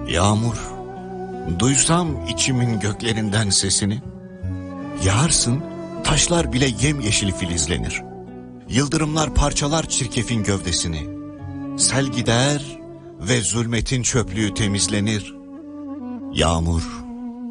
Yağmur, duysam içimin göklerinden sesini, yağarsın, taşlar bile yemyeşil filizlenir. Yıldırımlar parçalar çirkefin gövdesini. Sel gider ve zulmetin çöplüğü temizlenir. Yağmur,